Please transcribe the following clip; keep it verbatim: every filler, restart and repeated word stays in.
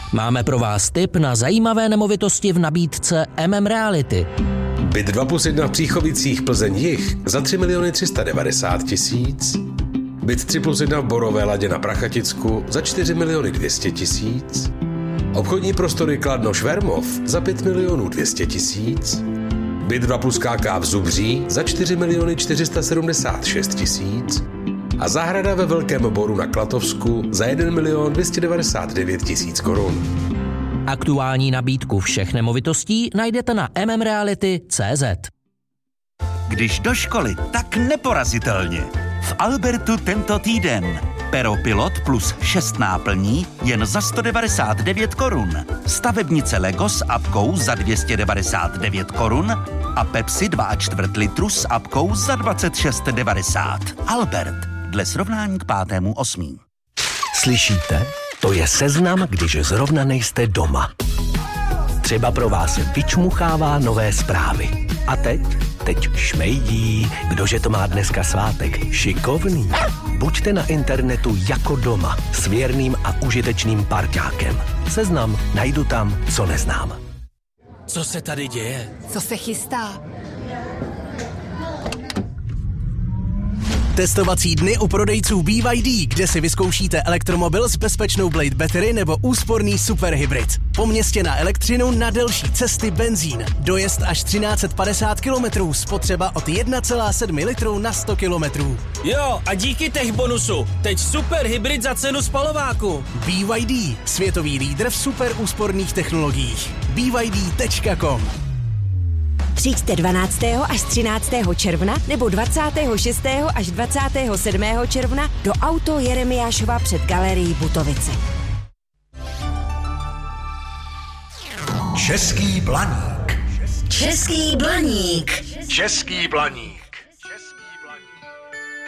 Máme pro vás tip na zajímavé nemovitosti v nabídce M M Reality. Byt dva plus jedna v Příchovicích, Plzeň jih za tři miliony tři sta devadesát tisíc. Byt tři plus jedna v Borové Ladě na Prachaticku za čtyři miliony dvě stě tisíc. Obchodní prostory Kladno Švermov za pět milionů dvě stě tisíc. Byt dva plus K K v Zubří za čtyři miliony čtyři sta sedmdesát šest tisíc. A zahrada ve Velkém Boru na Klatovsku za jeden milion dvě stě devadesát devět tisíc korun. Aktuální nabídku všech nemovitostí najdete na m m reality tečka c z. Když do školy, tak neporazitelně. V Albertu tento týden. Pero Pilot plus šest náplní jen za sto devadesát devět korun. Stavebnice Lego s apkou za dvě stě devadesát devět korun a Pepsi dva a čtvrt litru s apkou za dvacet šest devadesát. Albert, dle srovnání k pátému osmí. Slyšíte? To je seznam, když zrovna nejste doma. Třeba pro vás vyčmuchává nové zprávy. A teď? Teď šmejdí. Kdože to má dneska svátek? Šikovný. Buďte na internetu jako doma s věrným a užitečným parťákem. Seznam najdu tam, co neznám. Co se tady děje? Co se chystá? Testovací dny u prodejců B Y D, kde si vyzkoušíte elektromobil s bezpečnou Blade Battery nebo úsporný superhybrid. Po městě na elektřinu, na delší cesty benzín. Dojezd až třináct set padesát kilometrů, spotřeba od jedna celá sedm litru na sto kilometrů. Jo, a díky tech bonusu, teď superhybrid za cenu spalováku. B Y D, světový lídr v super úsporných technologiích. B Y D tečka com. Přijďte dvanáctého až třináctého června nebo dvacátého šestého až dvacátého sedmého června do Auto Jeremiášova před galerií Butovice. Český Blaník. Český Blaník. Český Blaník.